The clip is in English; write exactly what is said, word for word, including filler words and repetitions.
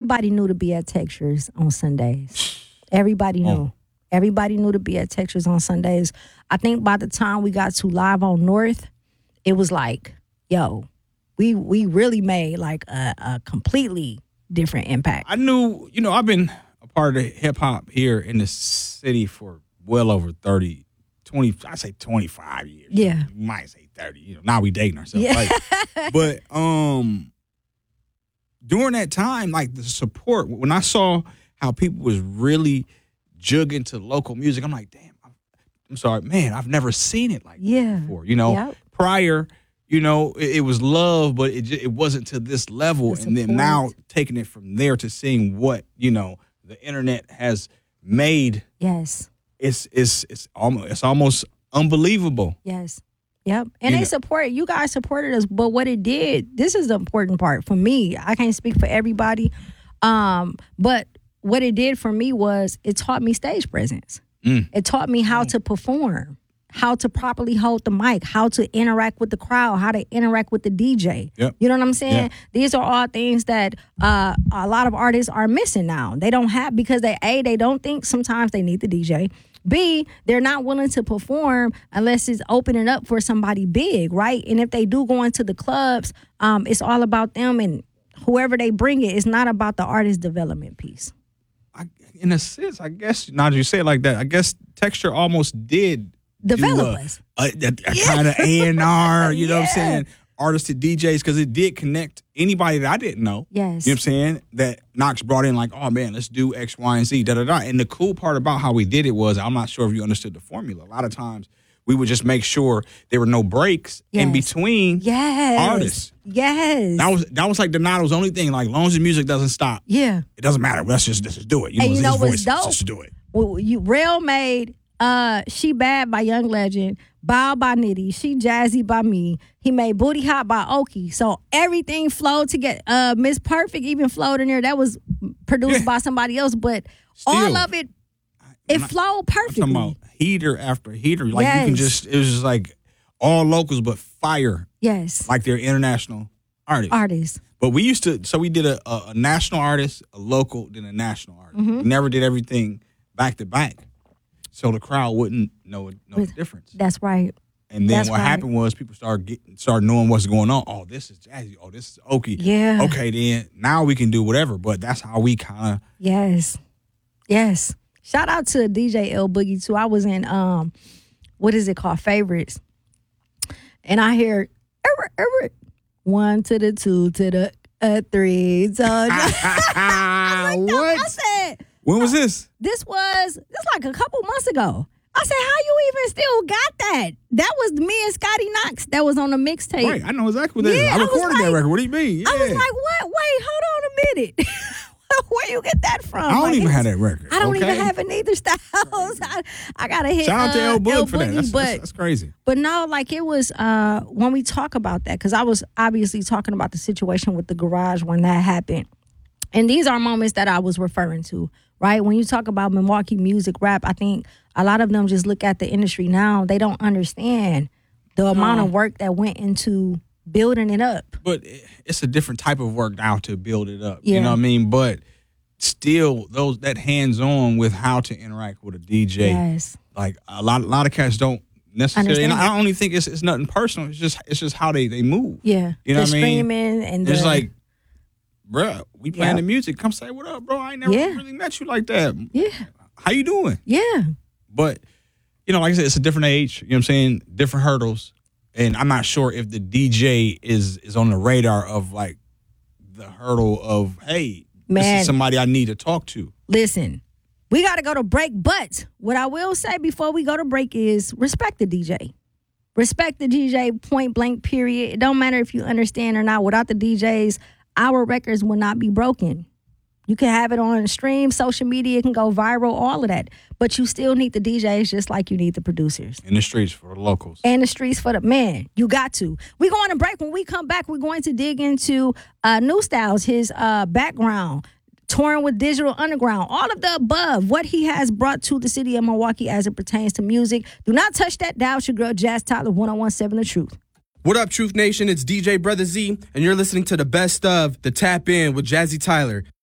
everybody knew to be at Textures on Sundays. Everybody knew. Oh. Everybody knew to be at Textures on Sundays. I think by the time we got to Live on North, it was like, yo, we we really made like a, a completely different impact. I knew, you know, I've been a part of hip hop here in the city for well over thirty, twenty, I say twenty-five years. Yeah. You might say thirty. You know, now we dating ourselves. Yeah. Right? But um, during that time, like the support, when I saw how people was really jugging to local music, I'm like, damn, I'm, I'm sorry, man, I've never seen it like yeah. that before. You know, yep. prior, you know, it, it was love, but it it wasn't to this level. The and then now taking it from there to seeing what, you know, the internet has made. Yes. It's it's it's almost it's almost unbelievable. Yes. Yep. And You they know. support, you guys supported us, but what it did, this is the important part for me. I can't speak for everybody. Um, but what it did for me was it taught me stage presence. Mm. It taught me how Mm. to perform, how to properly hold the mic, how to interact with the crowd, how to interact with the D J. Yep. You know what I'm saying? Yeah. These are all things that uh, a lot of artists are missing now. They don't have, because they, A, they don't think sometimes they need the D J. B, they're not willing to perform unless it's opening up for somebody big, right? And if they do go into the clubs, um, it's all about them and whoever they bring it. It's not about the artist development piece. I, in a sense, I guess, now that you say it like that, I guess Texture almost did Develop do us. a, a, a, a kind of A and R, you know what I'm Yeah. saying? Artists to D Js, because it did connect anybody that I didn't know. Yes. You know what I'm saying? That Knox brought in like, oh man, let's do X, Y, and Z, da da da. And the cool part about how we did it was, I'm not sure if you understood the formula. A lot of times we would just make sure there were no breaks in Yes. between Yes. artists. Yes. That was that was like Donato's only thing. Like, long as the music doesn't stop, yeah. it doesn't matter. Let's just let's just do it. You know, And you it's know his what's voice. dope? Let's just do it. Well, you Rail made uh She Bad by Young Legend, Bow by Nitty, She Jazzy by me. He made Booty Hot by Oki. So everything flowed to get uh Miss Perfect even flowed in there. That was produced Yeah. by somebody else, but Still, all of it it I- flowed I'm perfectly. talking about heater after heater. Like, you can Yes. just, it was just like all locals but fire, Yes. like they're international artists. Artists. But we used to, so we did a, a, a national artist, a local, then a national artist. Mm-hmm. We never did everything back to back. So the crowd wouldn't know, know the With- difference. That's right. And then that's what right. happened was people started getting, started knowing what's going on. Oh, this is jazzy. Oh, this is Oki. Yeah. Okay, then now we can do whatever. But that's how we kind of, Yes. Yes. Shout out to D J L Boogie too. I was in um what is it called? Favorites. And I hear "Err, err," one to the two to the uh, three. So I was like, no, I what? said, When was this? this was this like a couple months ago. I said, how you even still got that? That was me and Scotty Knox that was on the mixtape. Right, I know exactly what that is. Yeah, I I was recorded that like- record. What do you mean? I was Yeah. like, what? Wait, hold on a minute. Where you get that from? I don't Like, even it's- have that record. I don't okay? even have it neither, Styles. I, I gotta hit. Shout out to uh, El Boog El for that. Boogie, That's, but that's, that's crazy. but no, like it was uh, when we talk about that, because I was obviously talking about the situation with the garage when that happened, and these are moments that I was referring to. Right, when you talk about Milwaukee music rap, I think a lot of them just look at the industry now. They don't understand the amount of work that went into building it up. But it- it's a different type of work now to build it up. Yeah. You know what I mean? But still, those that hands on with how to interact with a D J. Yes. Like a lot, a lot of cats don't necessarily. And Understand. I don't even think it's it's nothing personal. It's just it's just how they they move. Yeah. You know the what I mean? streaming and the, It's like, bruh, we playing Yep. the music. Come say what up, bro. I ain't never Yeah. really met you like that. yeah, How you doing? yeah. But, you know, like I said, it's a different age. You know what I'm saying? Different hurdles. And I'm not sure if the D J is is on the radar of like the hurdle of, hey, this Man. is somebody I need to talk to. Listen, we got to go to break, but what I will say before we go to break is respect the D J. Respect the D J, point blank, period. It don't matter if you understand or not. Without the D Js, our records will not be broken. You can have it on stream, social media, it can go viral, all of that. But you still need the D Js just like you need the producers. In the streets for the locals. And the streets for the man. You got to. We're going to break. When we come back, we're going to dig into uh, New Styles, his uh, background, touring with Digital Underground, all of the above, what he has brought to the city of Milwaukee as it pertains to music. Do not touch that dial. It's your girl, Jazz Tyler, one oh one seven The Truth. What up, Truth Nation? It's D J Brother Z, and you're listening to the best of The Tap In with Jazzy Tyler.